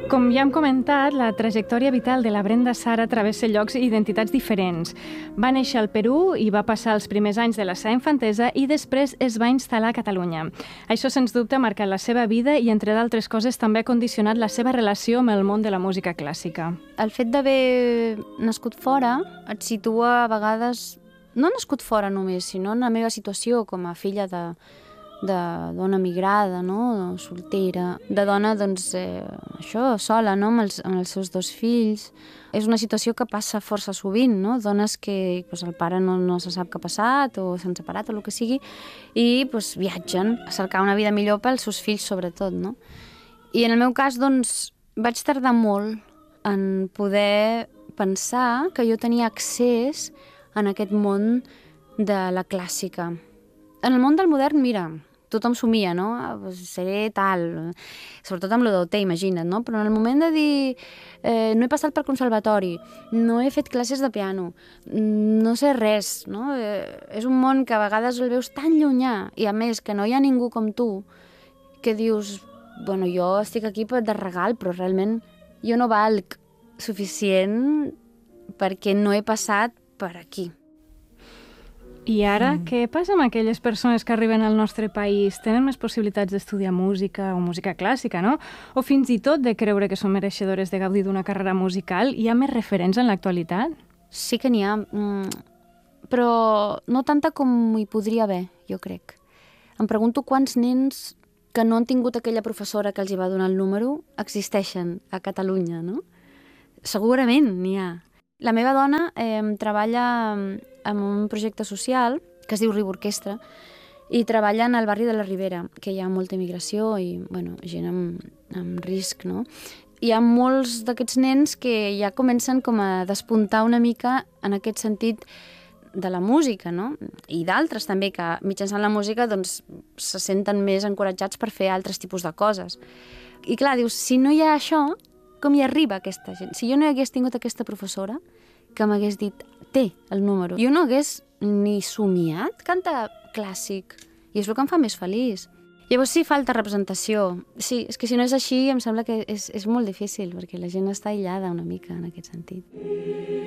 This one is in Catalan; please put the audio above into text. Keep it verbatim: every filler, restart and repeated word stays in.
Com ja hem comentat, la trajectòria vital de la Brenda Sara travessa llocs i identitats diferents. Va néixer al Perú i va passar els primers anys de la seva infantesa i després es va instal·lar a Catalunya. Això, sens dubte, ha marcat la seva vida i, entre d'altres coses, també ha condicionat la seva relació amb el món de la música clàssica. El fet d'haver nascut fora et situa a vegades, no nascut fora només, sinó en la meva situació com a filla de... de dona migrada, no? Soltera, de dona, doncs, eh, això, sola, no? Amb els, amb els seus dos fills. És una situació que passa força sovint, no? Dones que doncs, el pare no, no se sap què ha passat o s'han separat o el que sigui i doncs, viatgen a cercar una vida millor pels seus fills, sobretot, no? I en el meu cas, doncs, vaig tardar molt en poder pensar que jo tenia accés en aquest món de la clàssica. En el món del modern, mira, tothom somia, no? Seré tal, sobretot amb lo d'O T, imagina't, no? Però en el moment de dir eh, no he passat pel conservatori, no he fet classes de piano, no sé res, no? Eh, és un món que a vegades el veus tan llunyà i a més que no hi ha ningú com tu que dius, bueno, jo estic aquí de regal, però realment jo no valc suficient perquè no he passat per aquí. I ara, mm. què passa amb aquelles persones que arriben al nostre país? Tenen més possibilitats d'estudiar música o música clàssica, no? O fins i tot de creure que són mereixedores de gaudir d'una carrera musical? Hi ha més referents en l'actualitat? Sí que n'hi ha, però no tanta com hi podria haver, jo crec. Em pregunto quants nens que no han tingut aquella professora que els hi va donar el número existeixen a Catalunya, no? Segurament n'hi ha. La meva dona eh, treballa en un projecte social que es diu Riu Orquestra i treballa en el barri de la Ribera, que hi ha molta immigració i bueno, gent amb, amb risc, no? Hi ha molts d'aquests nens que ja comencen com a despuntar una mica en aquest sentit de la música, no? I d'altres també, que mitjançant la música doncs, se senten més encoratjats per fer altres tipus de coses. I clar, dius, si no hi ha això, com hi arriba aquesta gent? Si jo no hagués tingut aquesta professora que m'hagués dit, té el número, jo no hagués ni somiat cantar clàssic. I és el que em fa més feliç. Llavors sí, falta representació. Sí, és que si no és així em sembla que és, és molt difícil, perquè la gent està aïllada una mica en aquest sentit.